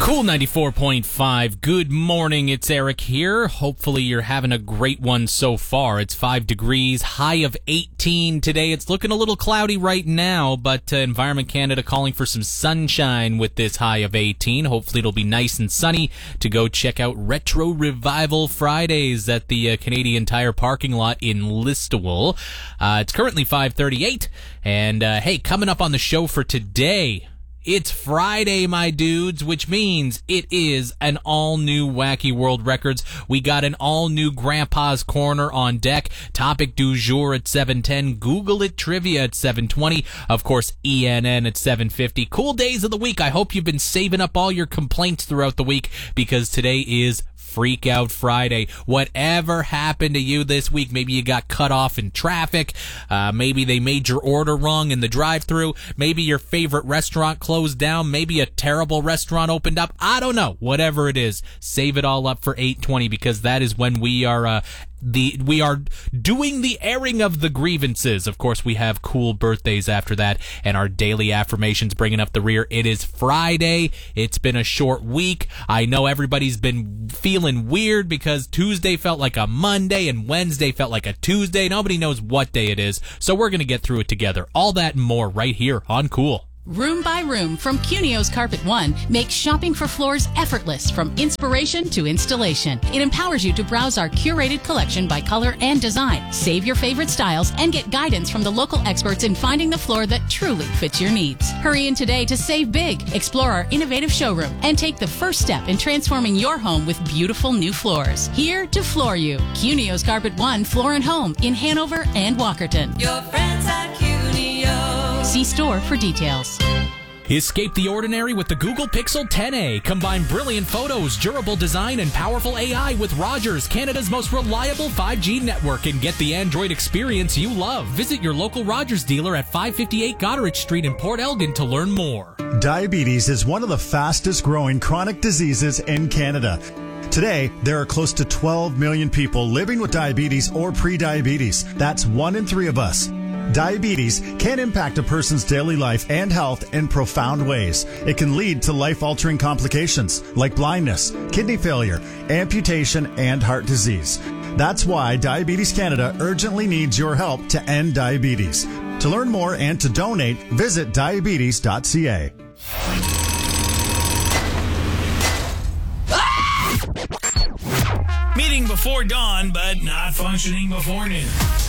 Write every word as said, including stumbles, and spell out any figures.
Cool ninety-four point five. Good morning. It's Eric here. Hopefully you're having a great one so far. It's five degrees, high of eighteen today. It's looking a little cloudy right now, but uh, Environment Canada calling for some sunshine with this high of eighteen. Hopefully it'll be nice and sunny to go check out Retro Revival Fridays at the uh, Canadian Tire parking lot in Listowel. Uh, it's currently five thirty-eight, and uh, hey, coming up on the show for today, it's Friday, my dudes, which means it is an all-new Wacky World Records. We got an all-new Grandpa's Corner on deck. Topic du jour at seven ten. Google it trivia at seven twenty. Of course, E N N at seven fifty. Cool days of the week. I hope you've been saving up all your complaints throughout the week because today is Freak Out Friday. Whatever happened to you this week, maybe you got cut off in traffic, uh, maybe they made your order wrong in the drive-thru, maybe your favorite restaurant closed down, maybe a terrible restaurant opened up, I don't know. Whatever it is, save it all up for eight twenty because that is when we are uh, the we are doing the airing of the grievances. Of course, we have cool birthdays after that and our daily affirmations bringing up the rear. It is Friday. It's been a short week. I know everybody's been feeling weird because Tuesday felt like a Monday and Wednesday felt like a Tuesday. Nobody knows what day it is, so we're going to get through it together. All that and more right here on Cool. Room by Room from Cunio's Carpet One makes shopping for floors effortless from inspiration to installation. It empowers you to browse our curated collection by color and design, save your favorite styles, and get guidance from the local experts in finding the floor that truly fits your needs. Hurry in today to save big, explore our innovative showroom, and take the first step in transforming your home with beautiful new floors. Here to floor you. Cunio's Carpet One Floor and Home in Hanover and Walkerton. Your friends at Cunio. See store for details. Escape the ordinary with the Google Pixel ten A. Combine brilliant photos, durable design, and powerful A I with Rogers, Canada's most reliable five G network, and get the Android experience you love. Visit your local Rogers dealer at five fifty-eight Goderich Street in Port Elgin to learn more. Diabetes is one of the fastest growing chronic diseases in Canada. Today, there are close to twelve million people living with diabetes or pre-diabetes. That's one in three of us. Diabetes can impact a person's daily life and health in profound ways. It can lead to life-altering complications like blindness, kidney failure, amputation, and heart disease. That's why Diabetes Canada urgently needs your help to end diabetes. To learn more and to donate, visit diabetes dot c a. Meeting before dawn, but not functioning before noon.